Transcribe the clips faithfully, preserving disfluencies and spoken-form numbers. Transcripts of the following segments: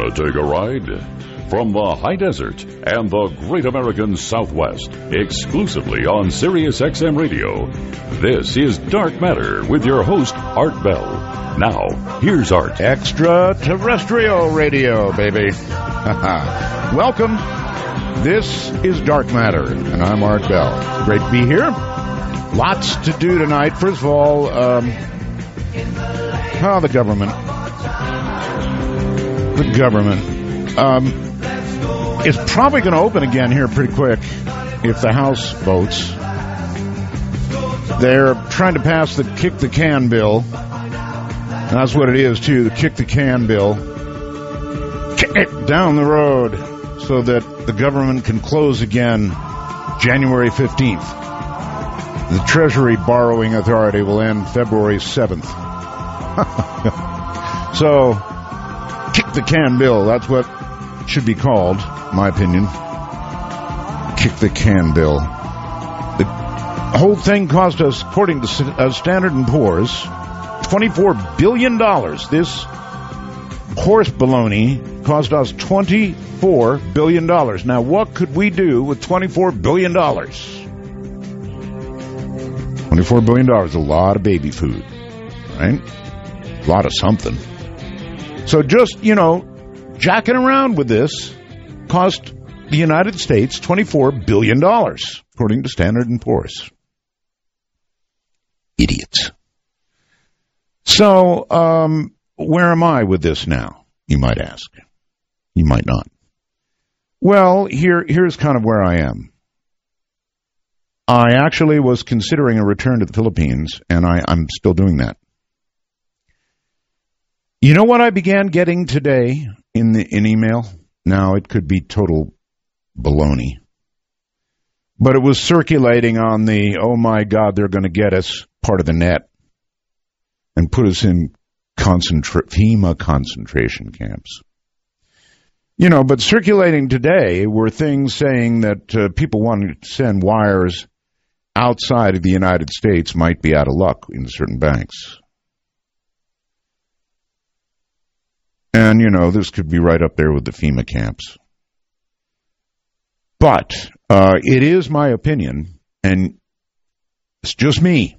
Wanna take a ride? From the high desert and the great American Southwest, exclusively on Sirius X M Radio, this is Dark Matter with your host, Art Bell. Now, here's Art. Extraterrestrial radio, baby. Welcome. This is Dark Matter, and I'm Art Bell. Great to be here. Lots to do tonight. First of all, um, oh, the government. The government. Um, it's probably going to open again here pretty quick if the House votes. They're trying to pass the kick the can bill. And that's what it is, too, the kick the can bill. Kick it down the road so that the government can close again January fifteenth. The Treasury borrowing authority will end February seventh. So, kick the can bill, that's what it should be called, in my opinion. Kick the can bill. The whole thing cost us, according to uh, Standard and Poor's, twenty-four billion dollars. This horse baloney cost us twenty-four billion dollars. Now, what could we do with twenty-four billion dollars? twenty-four billion dollars is a lot of baby food, right? A lot of something. So just, you know, jacking around with this cost the United States twenty-four billion dollars, according to Standard and Poor's. Idiots. So, um, where am I with this now, you might ask? You might not. Well, here, here's kind of where I am. I actually was considering a return to the Philippines, and I, I'm still doing that. You know what I began getting today in the in email? Now, it could be total baloney. But it was circulating on the, oh my God, they're going to get us part of the net and put us in concentra- FEMA concentration camps. You know, but circulating today were things saying that uh, people wanting to send wires outside of the United States might be out of luck in certain banks. And, you know, this could be right up there with the FEMA camps. But uh, it is my opinion, and it's just me.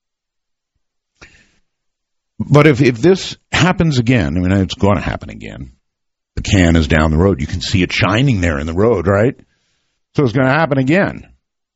But if, if this happens again, I mean, it's going to happen again. The can is down the road. You can see it shining there in the road, right? So it's going to happen again.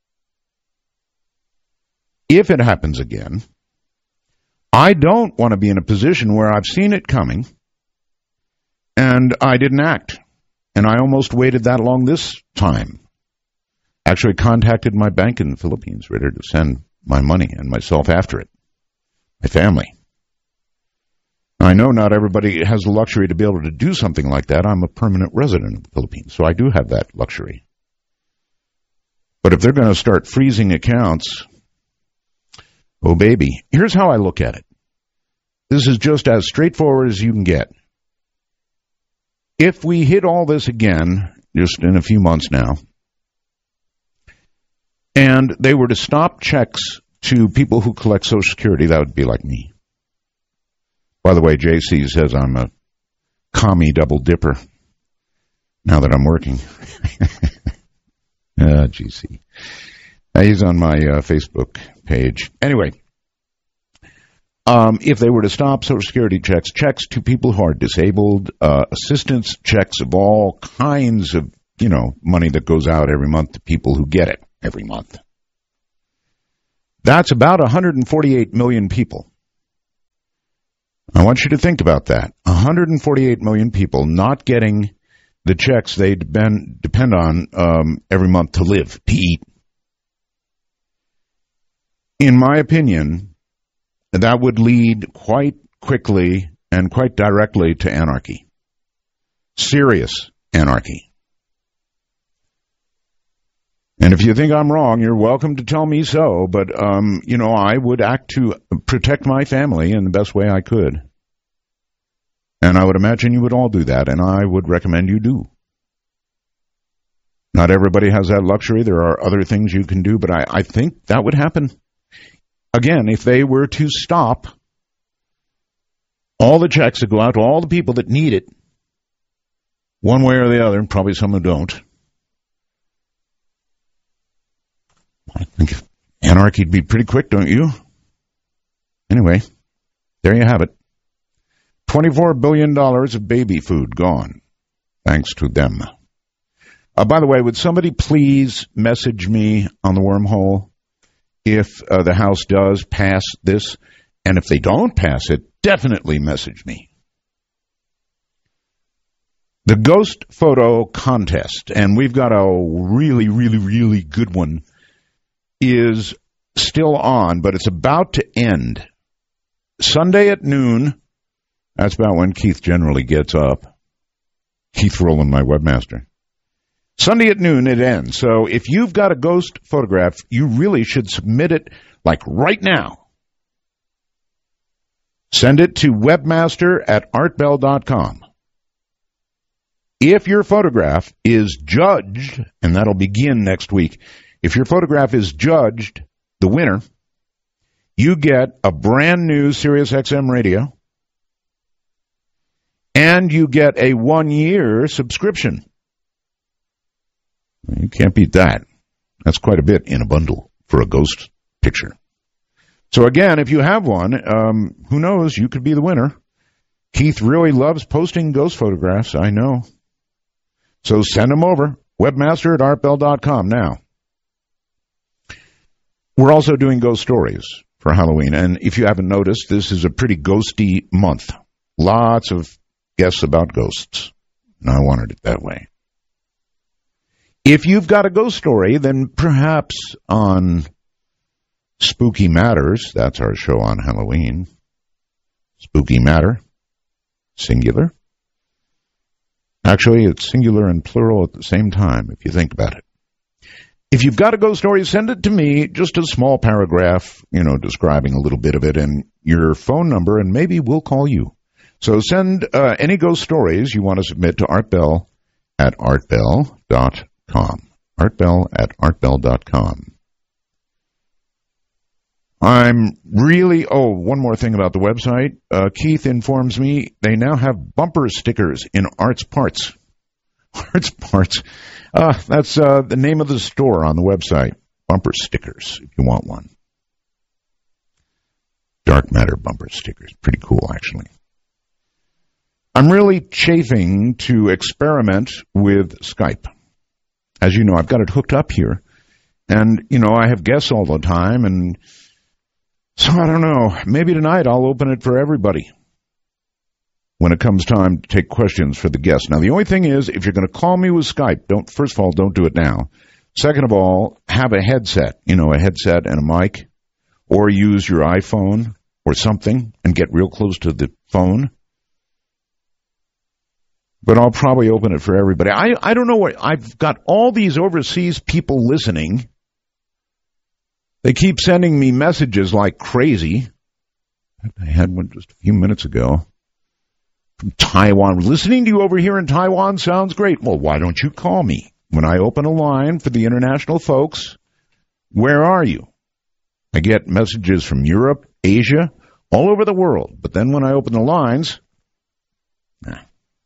If it happens again, I don't want to be in a position where I've seen it coming and I didn't act. And I almost waited that long this time. Actually contacted my bank in the Philippines, ready to send my money and myself after it. My family. I know not everybody has the luxury to be able to do something like that. I'm a permanent resident of the Philippines, so I do have that luxury. But if they're going to start freezing accounts, oh baby, here's how I look at it. This is just as straightforward as you can get. If we hit all this again, just in a few months now, and they were to stop checks to people who collect Social Security, that would be like me. By the way, J C says I'm a commie double dipper now that I'm working. uh, G C. Uh, he's on my uh, Facebook page. Anyway, um, if they were to stop Social Security checks, checks to people who are disabled, uh, assistance checks of all kinds of, you know, money that goes out every month to people who get it every month. That's about one hundred forty-eight million people. I want you to think about that. one hundred forty-eight million people not getting the checks they depend, depend on um, every month to live, to eat. In my opinion, that would lead quite quickly and quite directly to anarchy. Serious anarchy. And if you think I'm wrong, you're welcome to tell me so, but, um, you know, I would act to protect my family in the best way I could. And I would imagine you would all do that, and I would recommend you do. Not everybody has that luxury. There are other things you can do, but I, I think that would happen. Again, if they were to stop all the checks that go out to all the people that need it, one way or the other, probably some who don't. I think anarchy'd be pretty quick, don't you? Anyway, there you have it. twenty-four billion dollars of baby food gone, thanks to them. Uh, by the way, would somebody please message me on the wormhole if uh, the House does pass this? And if they don't pass it, definitely message me. The ghost photo contest, and we've got a really, really, really good one, is still on, but it's about to end. Sunday at noon, that's about when Keith generally gets up. Keith Rowland, my webmaster. Sunday at noon, it ends. So if you've got a ghost photograph, you really should submit it, like, right now. Send it to webmaster at art bell dot com. If your photograph is judged, and that'll begin next week, if your photograph is judged the winner, you get a brand new Sirius X M radio, and you get a one-year subscription. You can't beat that. That's quite a bit in a bundle for a ghost picture. So again, if you have one, um, who knows, you could be the winner. Keith really loves posting ghost photographs, I know. So send them over, webmaster at art bell dot com now. We're also doing ghost stories for Halloween, and if you haven't noticed, this is a pretty ghosty month. Lots of guests about ghosts, and I wanted it that way. If you've got a ghost story, then perhaps on Spooky Matters, that's our show on Halloween, Spooky Matter, singular. Actually, it's singular and plural at the same time, if you think about it. If you've got a ghost story, send it to me, just a small paragraph, you know, describing a little bit of it, and your phone number, and maybe we'll call you. So send uh, any ghost stories you want to submit to Art Bell at art bell dot com. Art Bell at art bell dot com. I'm really, oh, one more thing about the website. Uh, Keith informs me they now have bumper stickers in Arts Parts. Arts Parts. Uh, that's uh, the name of the store on the website. Bumper stickers, if you want one. Dark Matter bumper stickers. Pretty cool, actually. I'm really chafing to experiment with Skype. As you know, I've got it hooked up here. And, you know, I have guests all the time, and so I don't know. Maybe tonight I'll open it for everybody when it comes time to take questions for the guests. Now, the only thing is, if you're going to call me with Skype, don't, first of all, don't do it now. Second of all, have a headset, you know, a headset and a mic, or use your iPhone or something and get real close to the phone. But I'll probably open it for everybody. I, I don't know what, I've got all these overseas people listening. They keep sending me messages like crazy. I had one just a few minutes ago from Taiwan. Listening to you over here in Taiwan sounds great. Well, why don't you call me? When I open a line for the international folks, where are you? I get messages from Europe, Asia, all over the world. But then when I open the lines, nah.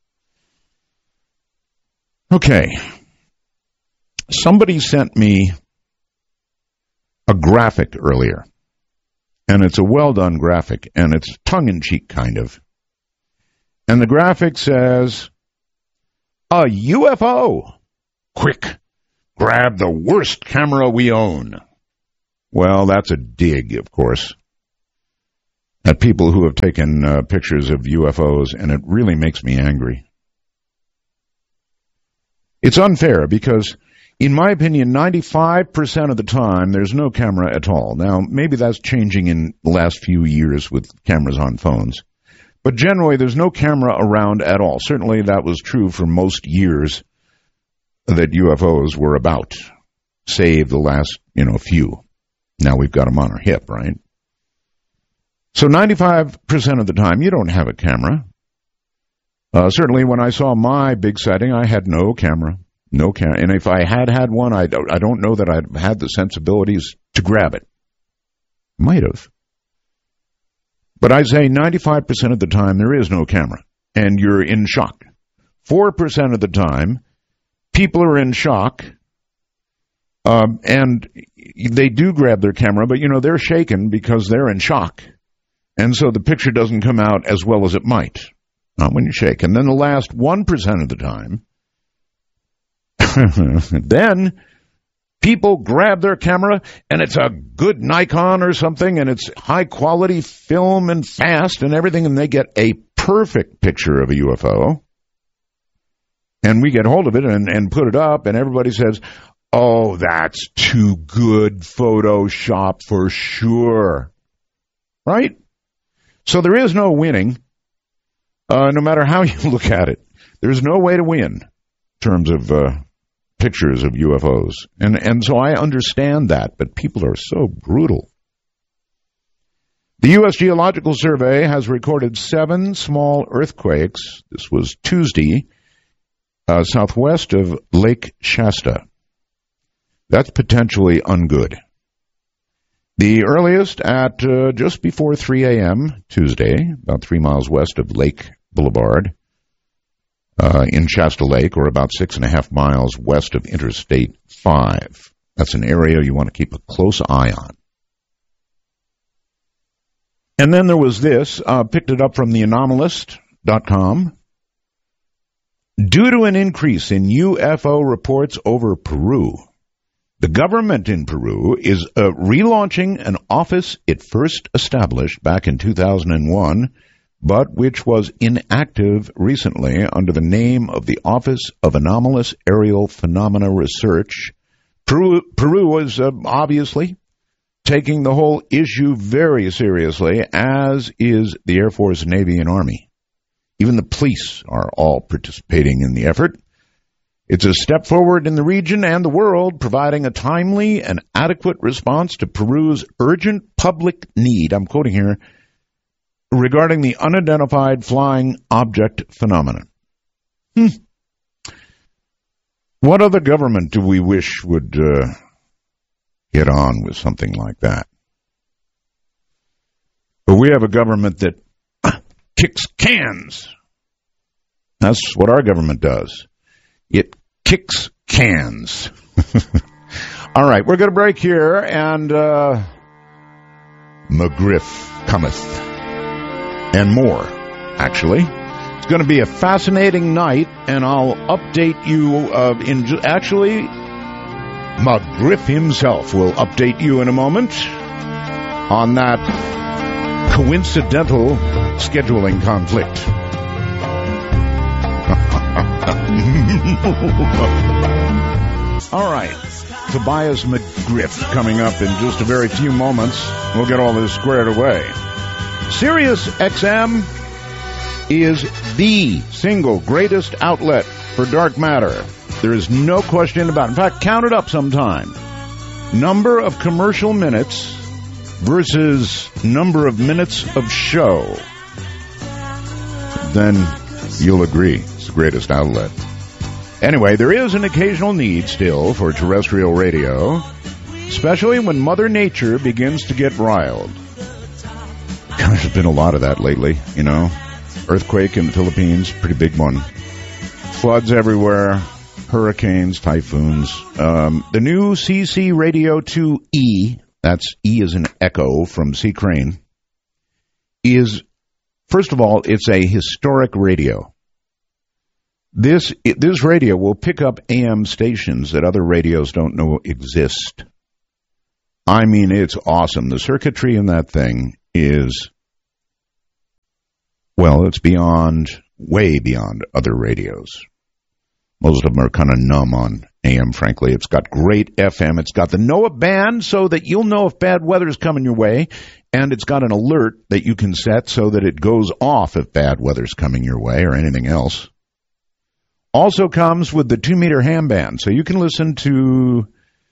Okay. Somebody sent me a graphic earlier, and it's a well-done graphic, and it's tongue-in-cheek kind of. And the graphic says, a U F O. Quick, grab the worst camera we own. Well, that's a dig, of course, at people who have taken uh, pictures of U F Os, and it really makes me angry. It's unfair because, in my opinion, ninety-five percent of the time, there's no camera at all. Now, maybe that's changing in the last few years with cameras on phones. But generally, there's no camera around at all. Certainly, that was true for most years that U F Os were about, save the last, you know, few. Now we've got them on our hip, right? So ninety-five percent of the time, you don't have a camera. Uh, certainly, when I saw my big sighting, I had no camera. No camera. And if I had had one, I don't, I don't know that I'd had the sensibilities to grab it. Might have. But I'd say ninety-five percent of the time, there is no camera. And you're in shock four percent of the time, people are in shock, um, and they do grab their camera, but, you know, they're shaken because they're in shock. And so the picture doesn't come out as well as it might, not when you shake. And then the last one percent of the time, then people grab their camera, and it's a good Nikon or something, and it's high-quality film and fast and everything, and they get a perfect picture of a U F O. And we get hold of it and, and put it up, and everybody says, oh, that's too good Photoshop for sure. Right? So there is no winning, uh, no matter how you look at it. There's no way to win in terms of uh, pictures of U F Os. And, and so I understand that, but people are so brutal. The U S Geological Survey has recorded seven small earthquakes. This was Tuesday, uh, southwest of Lake Shasta. That's potentially ungood. The earliest at uh, just before three a.m. Tuesday, about three miles west of Lake Boulevard, uh, in Shasta Lake, or about six and a half miles west of Interstate five. That's an area you want to keep a close eye on. And then there was this, uh, picked it up from the anomalist dot com. Due to an increase in U F O reports over Peru, the government in Peru is uh, relaunching an office it first established back in two thousand one, but which was inactive recently under the name of the Office of Anomalous Aerial Phenomena Research. Peru, Peru is uh, obviously taking the whole issue very seriously, as is the Air Force, Navy, and Army. Even the police are all participating in the effort. It's a step forward in the region and the world, providing a timely and adequate response to Peru's urgent public need, I'm quoting here, regarding the unidentified flying object phenomenon. Hmm. What other government do we wish would uh, get on with something like that? But we have a government that kicks cans. That's what our government does. It kicks cans. All right, we're going to break here, and uh, McGriff cometh. And more, actually. It's going to be a fascinating night, and I'll update you. Uh, in ju- Actually, McGriff himself will update you in a moment on that coincidental scheduling conflict. All right, Tobias McGriff coming up in just a very few moments. We'll get all this squared away. Sirius X M is the single greatest outlet for dark matter. There is no question about it. In fact, count it up sometime. Number of commercial minutes versus number of minutes of show. Then you'll agree it's the greatest outlet. Anyway, there is an occasional need still for terrestrial radio, especially when Mother Nature begins to get riled. God, there's been a lot of that lately, you know. Earthquake in the Philippines, pretty big one. Floods everywhere, hurricanes, typhoons. Um, the new C C Radio two E, that's E as in echo from C. Crane, is, first of all, it's a historic radio. This this radio will pick up A M stations that other radios don't know exist. I mean, it's awesome. The circuitry in that thing is, well, it's beyond, way beyond other radios. Most of them are kind of numb on A M, frankly. It's got great F M. It's got the NOAA band so that you'll know if bad weather's coming your way, and it's got an alert that you can set so that it goes off if bad weather's coming your way or anything else. Also comes with the two-meter ham band, so you can listen to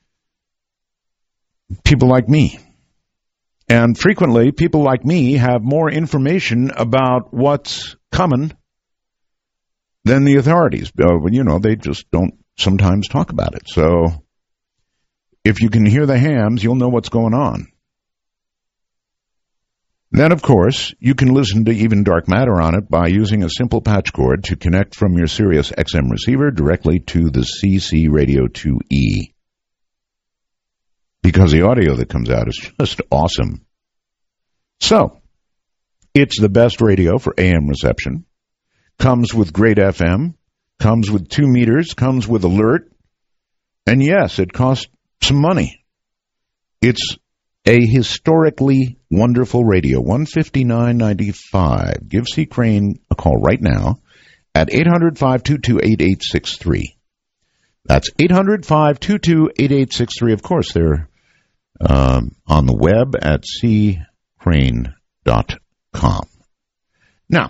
people like me. And frequently, people like me have more information about what's coming than the authorities. Uh, you know, they just don't sometimes talk about it. So if you can hear the hams, you'll know what's going on. Then, of course, you can listen to Even Dark Matter on it by using a simple patch cord to connect from your Sirius X M receiver directly to the C C Radio two E. Because the audio that comes out is just awesome. So, it's the best radio for A M reception. Comes with great F M. Comes with two meters. Comes with alert. And yes, it costs some money. It's a historically wonderful radio. one hundred fifty-nine dollars and ninety-five cents. Give C. Crane a call right now at eight hundred, five two two, eight eight six three. That's eight hundred, five two two, eight eight six three. Of course, they're um, on the web at c crane dot com. Now,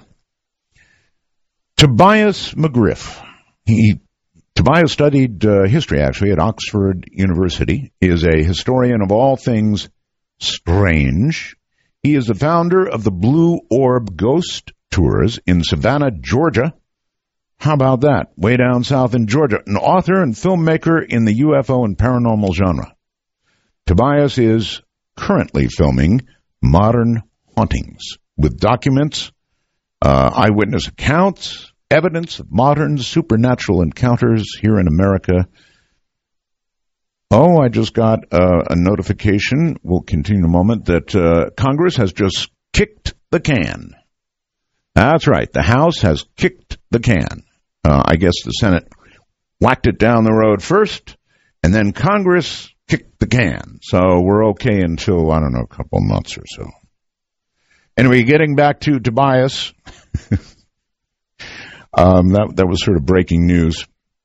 Tobias McGriff, he Tobias studied uh, history, actually, at Oxford University, is a historian of all things strange. He is the founder of the Blue Orb Ghost Tours in Savannah, Georgia. How about that? Way down south in Georgia. An author and filmmaker in the U F O and paranormal genre. Tobias is currently filming Modern Hauntings with documents, uh, eyewitness accounts, evidence of modern supernatural encounters here in America. Oh, I just got uh, a notification, we'll continue in a moment, that uh, Congress has just kicked the can. That's right, the House has kicked the can. Uh, I guess the Senate whacked it down the road first, and then Congress kicked the can. So we're okay until, I don't know, a couple months or so. Anyway, getting back to Tobias, um, that that was sort of breaking news.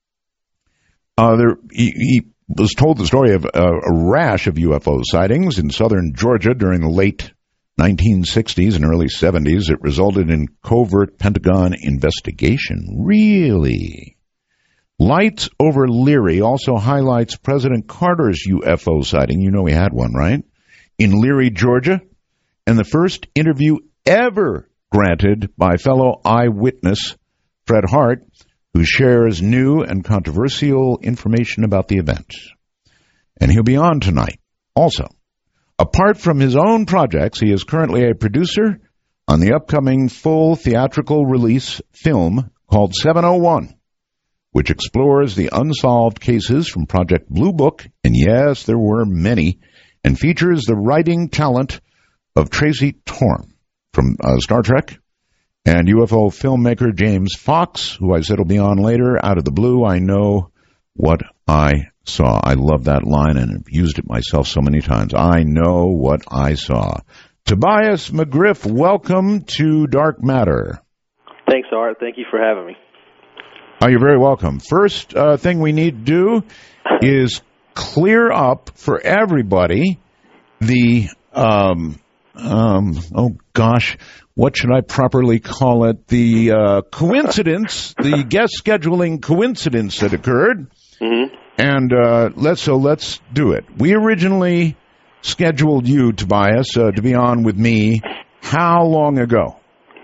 Uh, there, he, he was told the story of a, a rash of U F O sightings in southern Georgia during the late nineteen sixties and early seventies. It resulted in covert Pentagon investigation. Really? Lights over Leary also highlights President Carter's U F O sighting. You know he had one, right? In Leary, Georgia. And the first interview ever granted by fellow eyewitness Fred Hart, who shares new and controversial information about the event. And he'll be on tonight. Also, apart from his own projects, he is currently a producer on the upcoming full theatrical release film called seven oh one, which explores the unsolved cases from Project Blue Book, and yes, there were many, and features the writing talent of Tracy Torm from uh, Star Trek, and U F O filmmaker James Fox, who I said will be on later. Out of the blue, I know what I saw. I love that line, and I've used it myself so many times. I know what I saw. Tobias McGriff, welcome to Dark Matter. Thanks, Art. Thank you for having me. Oh, you're very welcome. First uh, thing we need to do is clear up for everybody the... Um, Um, oh gosh, what should I properly call it? The uh, coincidence, the guest scheduling coincidence that occurred. Mm-hmm. And uh, let's so let's do it. We originally scheduled you, Tobias, uh, to be on with me. How long ago?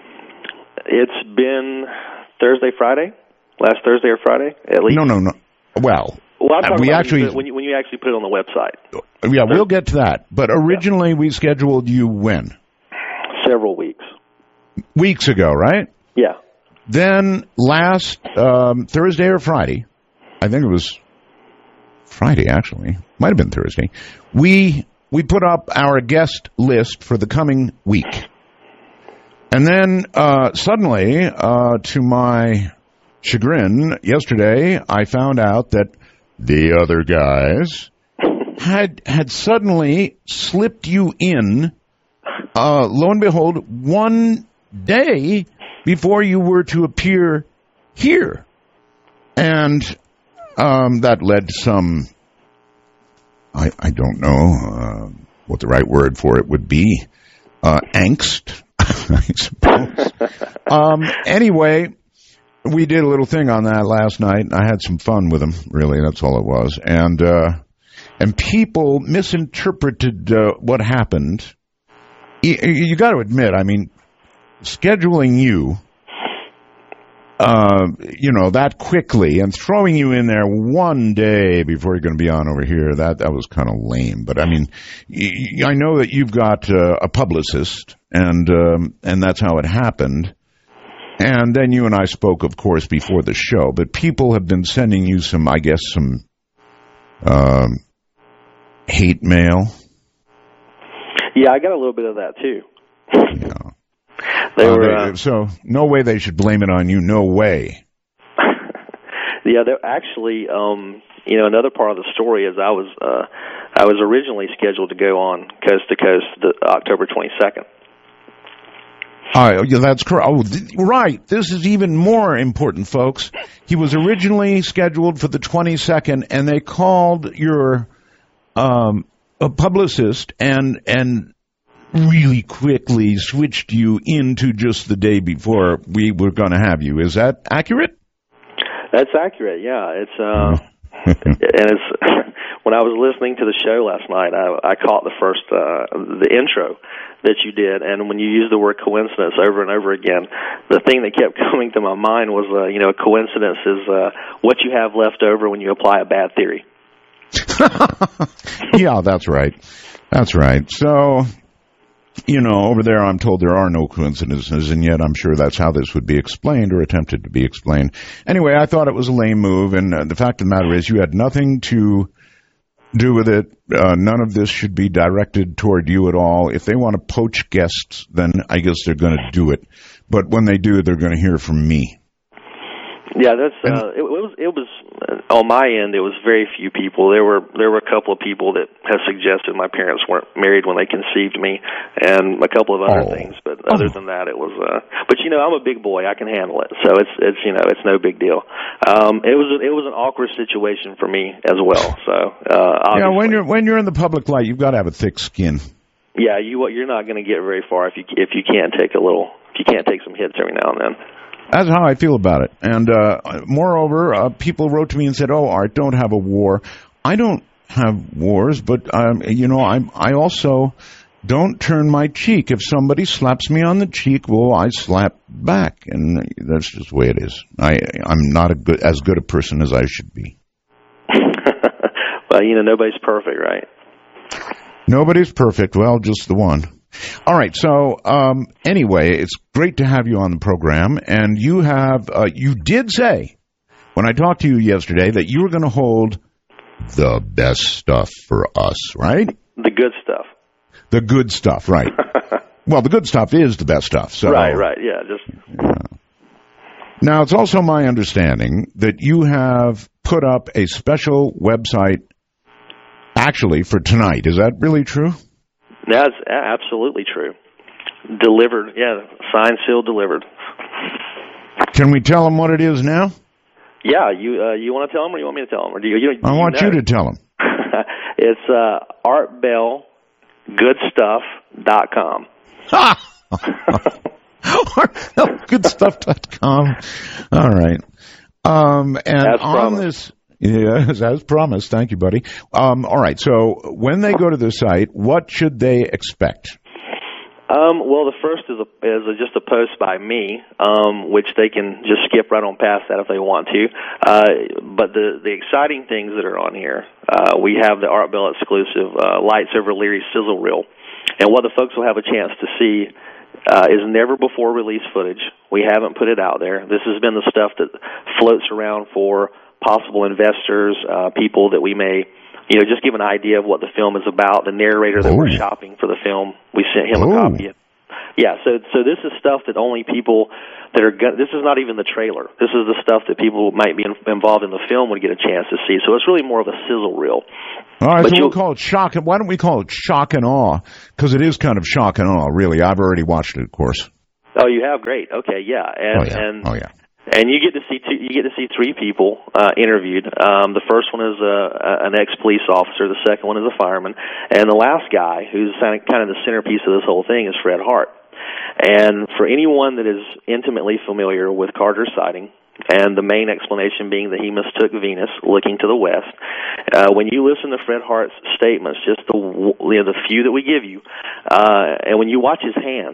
It's been Thursday, Friday, last Thursday or Friday, at least. No, no, no. Well. Well, I'm talking we about actually, when you, when you actually put it on the website. Yeah, we'll get to that. But originally, yeah. we scheduled you when? Several weeks. Weeks ago, right? Yeah. Then last um, Thursday or Friday, I think it was Friday, actually. Might have been Thursday. We we put up our guest list for the coming week. And then uh, suddenly, uh, to my chagrin, yesterday, I found out that the other guys had had suddenly slipped you in, uh, lo and behold, one day before you were to appear here. And um, that led to some, I, I don't know uh, what the right word for it would be, uh, angst, I suppose. um, anyway... We did a little thing on that last night, and I had some fun with them, really. That's all it was. And uh, and people misinterpreted uh, what happened. You, you got to admit, I mean, scheduling you uh, you know, that quickly and throwing you in there one day before you're going to be on over here, that, that was kind of lame. But I mean, y- I know that you've got uh, a publicist, and um, and that's how it happened. And then you and I spoke, of course, before the show. But people have been sending you some, I guess, some um, hate mail. Yeah, I got a little bit of that too. Yeah. They uh, were, they, uh, so no way they should blame it on you. No way. Yeah, they're actually, um, you know, another part of the story is I was uh, I was originally scheduled to go on Coast to Coast the October twenty-second. Uh, yeah, that's correct. Oh, th- right. This is even more important, folks. He was originally scheduled for the twenty-second, and they called your um, a publicist and and. really quickly switched you into just the day before we were going to have you. Is that accurate? That's accurate, yeah. It's uh, and it's when I was listening to the show last night, I, I caught the first uh, the intro that you did, and when you used the word coincidence over and over again, the thing that kept coming to my mind was, uh, you know, coincidence is uh, what you have left over when you apply a bad theory. Yeah, that's right. That's right. So. You know, over there I'm told there are no coincidences, and yet I'm sure that's how this would be explained or attempted to be explained. Anyway, I thought it was a lame move, and uh, the fact of the matter is you had nothing to do with it. Uh, none of this should be directed toward you at all. If they want to poach guests, then I guess they're going to do it. But when they do, they're going to hear from me. Yeah, that's uh, it, it was. It was uh, on my end. It was very few people. There were there were a couple of people that have suggested my parents weren't married when they conceived me, and a couple of other oh. things. But other oh. than that, it was. Uh, but you know, I'm a big boy. I can handle it. So it's it's you know it's no big deal. Um, it was it was an awkward situation for me as well. So uh, yeah, when you're when you're in the public light, you've got to have a thick skin. Yeah, you you're not going to get very far if you if you can't take a little if you can't take some hits every now and then. That's how I feel about it. And uh, moreover, uh, people wrote to me and said, "Oh, Art, don't have a war." I don't have wars, but um, you know, I I also don't turn my cheek. If somebody slaps me on the cheek, well, I slap back, and that's just the way it is. I I'm not a good as good a person as I should be. Well, you know, nobody's perfect, right? Nobody's perfect. Well, just the one. All right. So, um, anyway, it's great to have you on the program. And you have, uh, you did say when I talked to you yesterday that you were going to hold the best stuff for us, right? The good stuff. The good stuff, right. Well, the good stuff is the best stuff. So, right, right. Yeah. Just. Yeah. Now, it's also my understanding that you have put up a special website actually for tonight. Is that really true? That's absolutely true. Delivered, yeah, signed, sealed, delivered. Can we tell them what it is now? Yeah, you uh, you want to tell them, or you want me to tell them, or do you? you I you want know? you to tell them. It's uh, art bell good stuff dot com. art bell good stuff dot com. All right. Um, and As on promised. this. Yes, as promised. Thank you, buddy. Um, all right. So when they go to the site, what should they expect? Um, well, the first is, a, is a, just a post by me, um, which they can just skip right on past that if they want to. Uh, but the, the exciting things that are on here, uh, we have the Art Bell exclusive uh, Lights Over Leary sizzle reel. And what the folks will have a chance to see uh, is never before release footage. We haven't put it out there. This has been the stuff that floats around for possible investors, uh, people that we may, you know, just give an idea of what the film is about. The narrator that oh. we're shopping for the film, we sent him oh. a copy. Yeah, so so this is stuff that only people that are go- this is not even the trailer. This is the stuff that people who might be in- involved in the film would get a chance to see. So it's really more of a sizzle reel. All right, but so we'll call it shock. And why don't we call it shock and awe? Because it is kind of shock and awe, really. I've already watched it, of course. Oh, you have? Great. Okay, yeah, and oh yeah. and oh yeah. And you get to see two, you get to see three people uh, interviewed. Um, the first one is a, an ex-police officer. The second one is a fireman, and the last guy, who's kind of the centerpiece of this whole thing, is Fred Hart. And for anyone that is intimately familiar with Carter's sighting, and the main explanation being that he mistook Venus looking to the west, uh, when you listen to Fred Hart's statements, just the you know, the few that we give you, uh, and when you watch his hands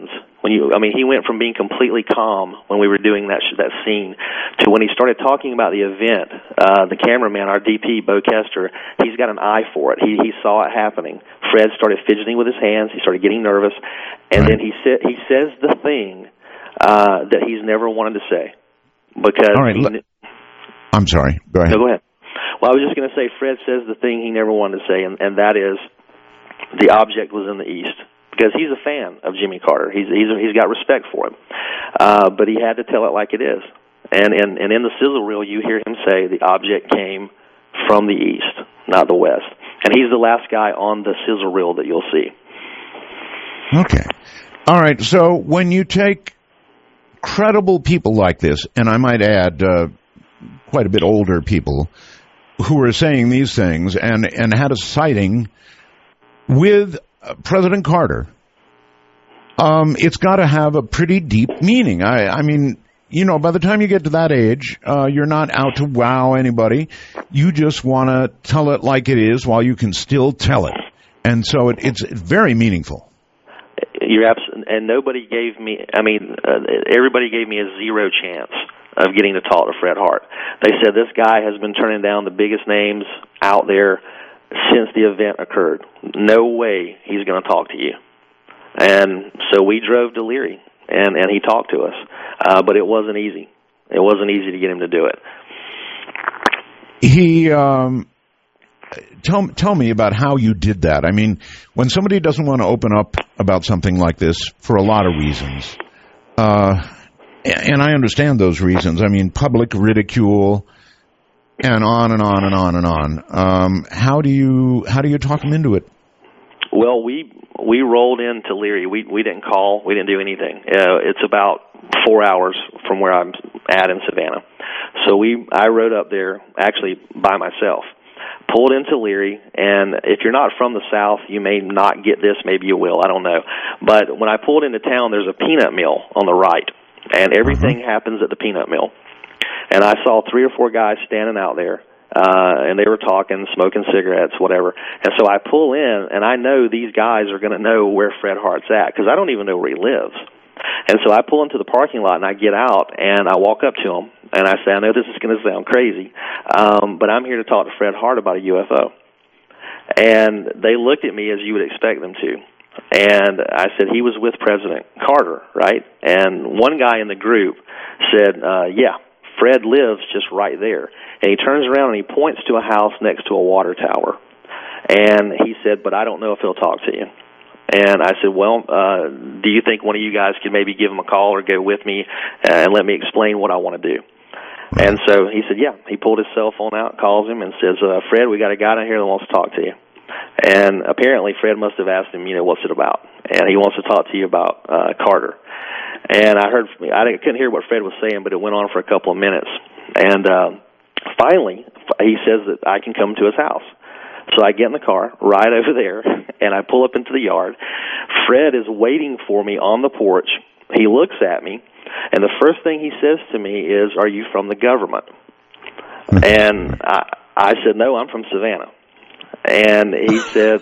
When you, I mean, he went from being completely calm when we were doing that that scene to when he started talking about the event. Uh, the cameraman, our D P, Bo Kester, he's got an eye for it. He he saw it happening. Fred started fidgeting with his hands. He started getting nervous, and right. then he said he says the thing uh, that he's never wanted to say because. All right, he, l- I'm sorry. Go ahead. No, go ahead. Well, I was just going to say, Fred says the thing he never wanted to say, and, and that is the object was in the east. Because he's a fan of Jimmy Carter. He's he's he's got respect for him. Uh, but he had to tell it like it is. And, and, and in the sizzle reel, you hear him say the object came from the east, not the west. And he's the last guy on the sizzle reel that you'll see. Okay. All right. So when you take credible people like this, and I might add uh, quite a bit older people who are saying these things and, and had a sighting with President Carter, um, it's got to have a pretty deep meaning. I, I mean, you know, by the time you get to that age, uh, you're not out to wow anybody. You just want to tell it like it is while you can still tell it. And so it, it's very meaningful. You're absolutely, and nobody gave me, I mean, uh, everybody gave me a zero chance of getting to talk to Fred Hart. They said this guy has been turning down the biggest names out there since the event occurred. No way he's going to talk to you. And so we drove to Leary, and, and he talked to us. Uh, but it wasn't easy. It wasn't easy to get him to do it. He, um, tell, tell me about how you did that. I mean, when somebody doesn't want to open up about something like this for a lot of reasons, uh, and I understand those reasons. I mean, public ridicule, and on and on and on and on. Um, how do you how do you talk them into it? Well, we we rolled into Leary. We we didn't call. We didn't do anything. Uh, it's about four hours from where I'm at in Savannah. So we I rode up there actually by myself. Pulled into Leary, and if you're not from the South, you may not get this. Maybe you will. I don't know. But when I pulled into town, there's a peanut mill on the right, and everything mm-hmm. happens at the peanut mill. And I saw three or four guys standing out there, uh, and they were talking, smoking cigarettes, whatever. And so I pull in, and I know these guys are going to know where Fred Hart's at, because I don't even know where he lives. And so I pull into the parking lot, and I get out, and I walk up to him, and I say, I know this is going to sound crazy, um, but I'm here to talk to Fred Hart about a U F O. And they looked at me as you would expect them to. And I said, he was with President Carter, right? And one guy in the group said, uh, yeah, Fred lives just right there. And he turns around and he points to a house next to a water tower. And he said, but I don't know if he'll talk to you. And I said, well, uh, do you think one of you guys could maybe give him a call or go with me and let me explain what I want to do? And so he said, yeah. He pulled his cell phone out, calls him, and says, uh, Fred, we got a guy down here that wants to talk to you. And apparently Fred must have asked him, you know, what's it about? And he wants to talk to you about uh, Carter. And I heard, I couldn't hear what Fred was saying, but it went on for a couple of minutes. And uh, finally, he says that I can come to his house. So I get in the car, ride over there, and I pull up into the yard. Fred is waiting for me on the porch. He looks at me, and the first thing he says to me is, are you from the government? And I, I said, no, I'm from Savannah. And he said,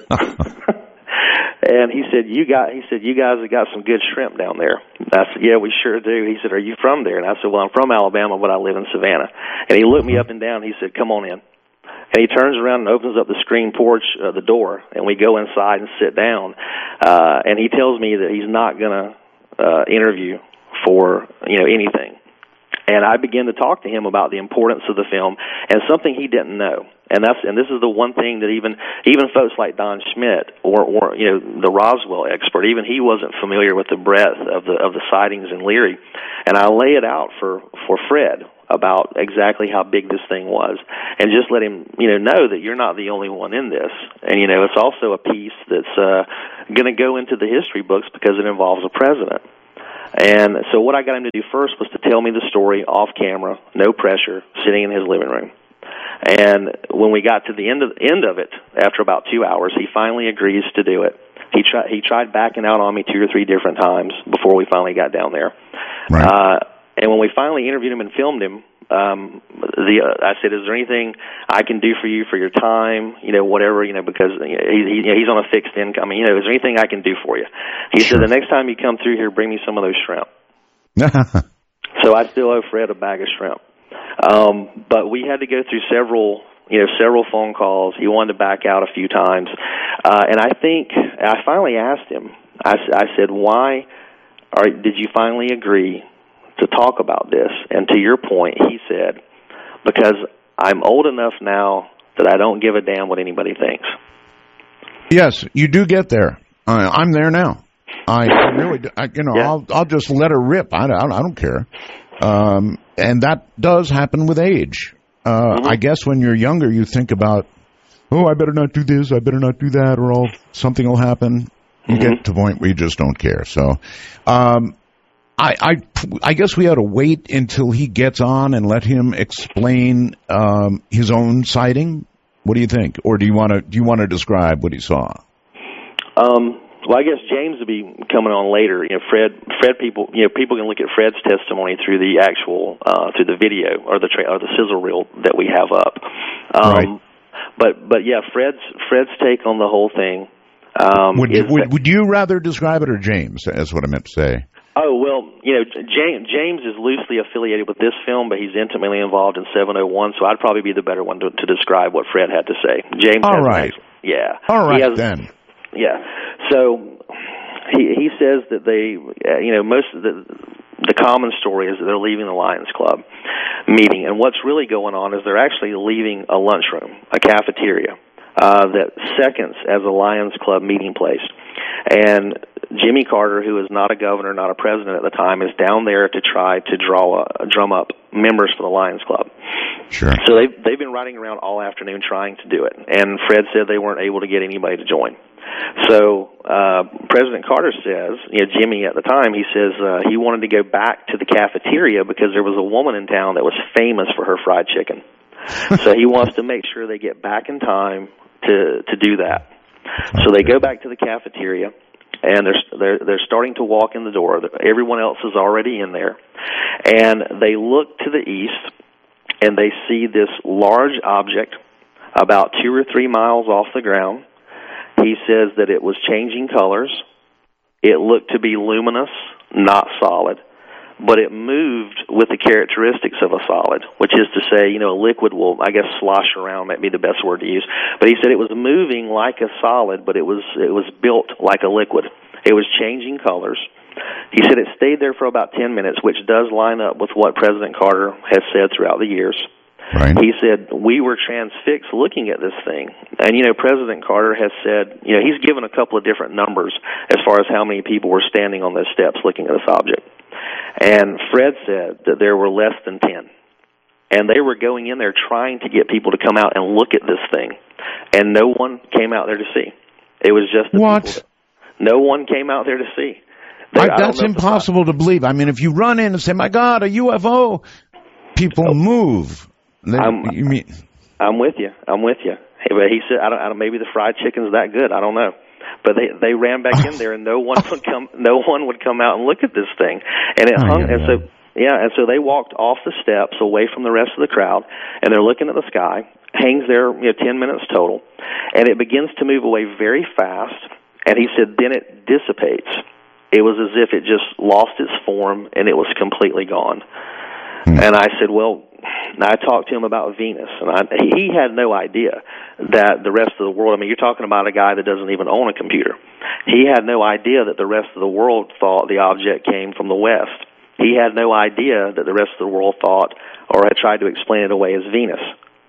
and he said, you got, he said, you guys have got some good shrimp down there. I said, yeah, we sure do. He said, are you from there? And I said, well, I'm from Alabama, but I live in Savannah. And he looked me up and down. He said, come on in. And he turns around and opens up the screen porch, uh, the door, and we go inside and sit down. Uh, and he tells me that he's not going to uh, interview for, you know, anything. And I began to talk to him about the importance of the film and something he didn't know. And that's and this is the one thing that even even folks like Don Schmidt or, or you know the Roswell expert, even he wasn't familiar with the breadth of the of the sightings in Leary. And I lay it out for, for Fred about exactly how big this thing was, and just let him you know know that you're not the only one in this. And you know it's also a piece that's uh, going to go into the history books because it involves a president. And so what I got him to do first was to tell me the story off camera, no pressure, sitting in his living room. And when we got to the end of end of it, after about two hours, he finally agrees to do it. He tried he tried backing out on me two or three different times before we finally got down there. Right. Uh, and when we finally interviewed him and filmed him, um, the uh, I said, is there anything I can do for you for your time? You know, whatever, you know, because he, he, he's on a fixed income. I mean, you know, is there anything I can do for you? He sure. said, the next time you come through here, bring me some of those shrimp. So I still owe Fred a bag of shrimp. Um, but we had to go through several, you know, several phone calls. He wanted to back out a few times. Uh, and I think I finally asked him, I, I said, why are, did you finally agree to talk about this? And to your point, he said, because I'm old enough now that I don't give a damn what anybody thinks. Yes, you do get there. Uh, I'm there now. I really, I, you know, yeah. I'll I'll just let her rip. I don't, I don't care. Um, and that does happen with age. Uh, mm-hmm. I guess when you're younger, you think about, oh, I better not do this, I better not do that, or I'll, something will happen. You mm-hmm. get to the point where you just don't care. So, um, I, I, I guess we ought to wait until he gets on and let him explain um, his own sighting. What do you think? Or do you want to do you want to describe what he saw? Um. Well, I guess James will be coming on later. You know, Fred, Fred, people, you know, people can look at Fred's testimony through the actual, uh, through the video or the tra- or the sizzle reel that we have up. Um, right. But, but yeah, Fred's Fred's take on the whole thing. Um, would, is would, that, would you rather describe it or James? That's what I meant to say. Oh well, you know, James James is loosely affiliated with this film, but he's intimately involved in seven oh one. So I'd probably be the better one to, to describe what Fred had to say. James. All has right. Nice, yeah. All right has, then. Yeah, so he he says that they, uh, you know, most of the the common story is that they're leaving the Lions Club meeting, and what's really going on is they're actually leaving a lunchroom, a cafeteria uh, that seconds as a Lions Club meeting place, and Jimmy Carter, who is not a governor, not a president at the time, is down there to try to draw a, drum up members for the Lions Club. Sure. So they've they've been riding around all afternoon trying to do it, and Fred said they weren't able to get anybody to join. So uh, President Carter says, you know, Jimmy at the time, he says uh, he wanted to go back to the cafeteria because there was a woman in town that was famous for her fried chicken. So he wants to make sure they get back in time to to do that. So they go back to the cafeteria, and they're they're they're starting to walk in the door. Everyone else is already in there, and they look to the east, and they see this large object about two or three miles off the ground. He says that it was changing colors. It looked to be luminous, not solid, but it moved with the characteristics of a solid, which is to say, you know, a liquid will, I guess, slosh around might be the best word to use. But he said it was moving like a solid, but it was it was built like a liquid. It was changing colors. He said it stayed there for about ten minutes, which does line up with what President Carter has said throughout the years. Right. He said, we were transfixed looking at this thing. And, you know, President Carter has said, you know, he's given a couple of different numbers as far as how many people were standing on those steps looking at this object. And Fred said that there were less than ten. And they were going in there trying to get people to come out and look at this thing. And no one came out there to see. It was just the what? people. That, no one came out there to see. They, I, that's I impossible to believe. I mean, if you run in and say, my God, a U F O, people oh. move. They, I'm, you mean? I'm with you. I'm with you. But he said, I don't, I don't. Maybe the fried chicken's that good. I don't know. But they they ran back in there, and no one would come. No one would come out and look at this thing. And it hung. Oh, yeah, and so yeah, and so they walked off the steps away from the rest of the crowd, and they're looking at the sky. Hangs there, you know, ten minutes total, and it begins to move away very fast. And he said, then it dissipates. It was as if it just lost its form, and it was completely gone. Hmm. And I said, well. I talked to him about Venus, and I, he had no idea that the rest of the world, I mean, you're talking about a guy that doesn't even own a computer. He had no idea that the rest of the world thought the object came from the west. He had no idea that the rest of the world thought or had tried to explain it away as Venus.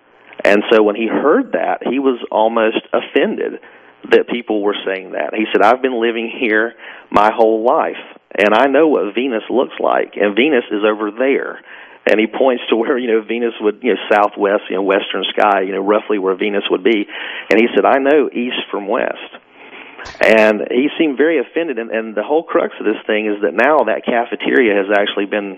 And so when he heard that, he was almost offended that people were saying that. He said, I've been living here my whole life, and I know what Venus looks like, and Venus is over there. And he points to where, you know, Venus would, you know, southwest, you know, western sky, you know, roughly where Venus would be. And he said, I know east from west. And he seemed very offended. And, and the whole crux of this thing is that now that cafeteria has actually been